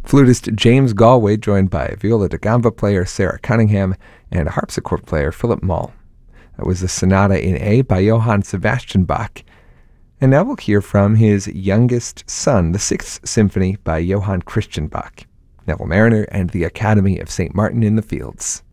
Flutist James Galway, joined by viola da gamba player Sarah Cunningham and harpsichord player Philip Mull. That was the Sonata in A by Johann Sebastian Bach. And now we'll hear from his youngest son, the Sixth Symphony by Johann Christian Bach. Neville Marriner and the Academy of St. Martin in the Fields.